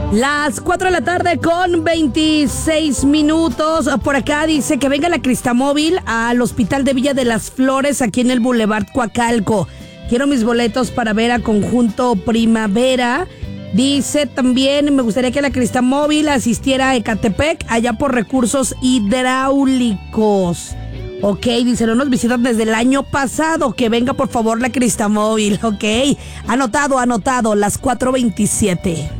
Las 4 de la tarde con 26 minutos. Por acá dice que venga la Cristamóvil al Hospital de Villa de las Flores, aquí en el Boulevard Coacalco. Quiero mis boletos para ver a Conjunto Primavera. Dice también, me gustaría que la Cristamóvil asistiera a Ecatepec, allá por recursos hidráulicos. Ok, dice, no nos visitan desde el año pasado. Que venga por favor la Cristamóvil. Ok, anotado, las 4:27.